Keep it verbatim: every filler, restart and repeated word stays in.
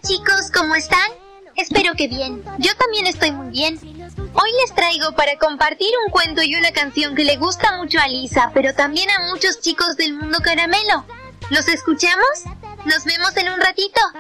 chicos, ¿cómo están? Espero que bien. Yo también estoy muy bien. Hoy les traigo para compartir un cuento y una canción que le gusta mucho a Lisa, pero también a muchos chicos del mundo caramelo. ¿Los escuchamos? Nos vemos en un ratito.